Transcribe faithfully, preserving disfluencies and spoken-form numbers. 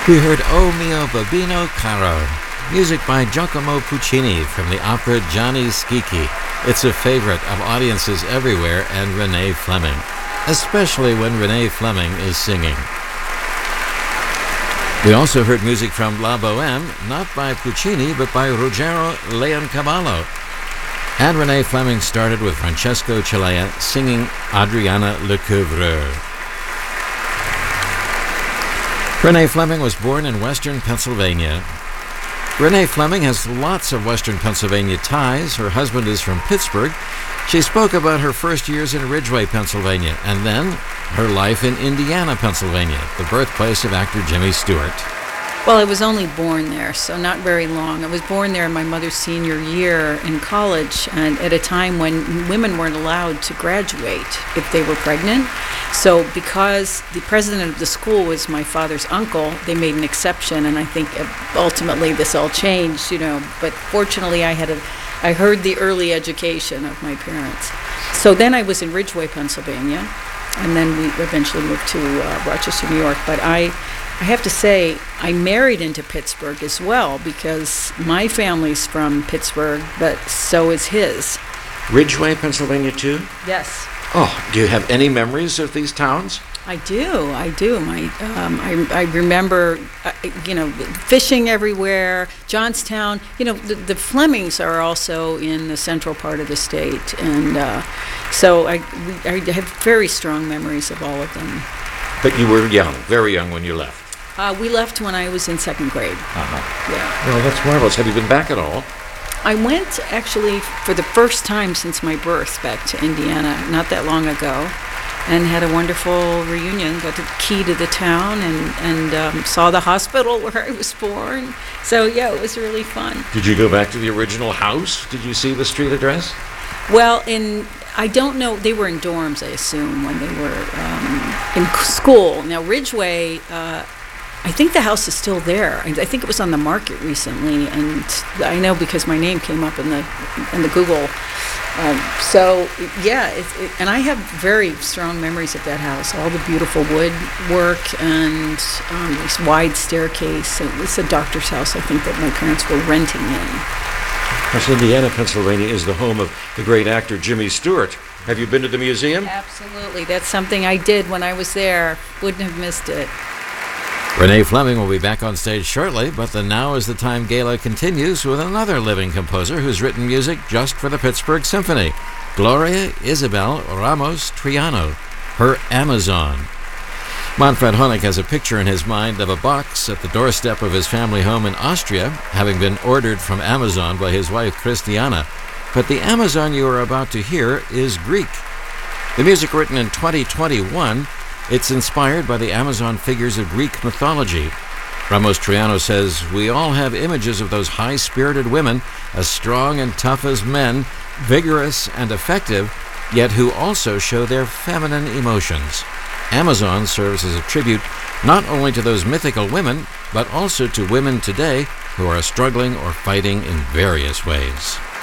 We heard O mio Babino Caro, music by Giacomo Puccini from the opera Gianni Schicchi. It's a favorite of audiences everywhere and Renee Fleming, especially when Renee Fleming is singing. We also heard music from La Boheme, not by Puccini, but by Ruggero Leoncavallo. And Renee Fleming started with Francesco Celea singing Adriana Lecouvreur. Renee Fleming was born in western Pennsylvania. Renee Fleming has lots of western Pennsylvania ties. Her husband is from Pittsburgh. She spoke about her first years in Ridgeway, Pennsylvania, and then her life in Indiana, Pennsylvania, the birthplace of actor Jimmy Stewart. Well, I was only born there, so not very long. I was born there in my mother's senior year in college, and at a time when women weren't allowed to graduate if they were pregnant. So because the president of the school was my father's uncle, they made an exception, and I think ultimately this all changed, you know. But fortunately, I had a, I heard the early education of my parents. So then I was in Ridgeway, Pennsylvania, and then we eventually moved to uh, Rochester, New York. But I, I have to say, I married into Pittsburgh as well because my family's from Pittsburgh, but so is his. Ridgeway, Pennsylvania, too? Yes. Oh, do you have any memories of these towns? I do, I do. My, um, I, I remember, uh, you know, fishing everywhere. Johnstown. You know, the, the Flemings are also in the central part of the state, and uh, so I, we, I have very strong memories of all of them. But you were young, very young when you left. Uh, we left when I was in second grade. Uh-huh. Yeah. Well, that's marvelous. Have you been back at all? I went actually for the first time since my birth back to Indiana not that long ago, and had a wonderful reunion. Got the key to the town and and um, saw the hospital where I was born. So yeah, it was really fun. Did you go back to the original house? Did you see the street address? Well, in I don't know. They were in dorms, I assume, when they were um, in school. Now Ridgeway. Uh, I think the house is still there. I, I think it was on the market recently, and I know because my name came up in the in the Google. Um, so yeah, it, it, and I have very strong memories of that house. All the beautiful wood work and um, this wide staircase. It was a doctor's house, I think, that my parents were renting in. Yes, Indiana, Pennsylvania is the home of the great actor Jimmy Stewart. Have you been to the museum? Absolutely. That's something I did when I was there. Wouldn't have missed it. Renee Fleming will be back on stage shortly, but the Now is the Time Gala continues with another living composer who's written music just for the Pittsburgh Symphony, Gloria Isabel Ramos Triano, her Amazon. Manfred Honeck has a picture in his mind of a box at the doorstep of his family home in Austria, having been ordered from Amazon by his wife Christiana. But the Amazon you are about to hear is Greek. The music written in twenty twenty-one, it's inspired by the Amazon figures of Greek mythology. Ramos Triano says, "We all have images of those high-spirited women, as strong and tough as men, vigorous and effective, yet who also show their feminine emotions. Amazon serves as a tribute not only to those mythical women, but also to women today who are struggling or fighting in various ways."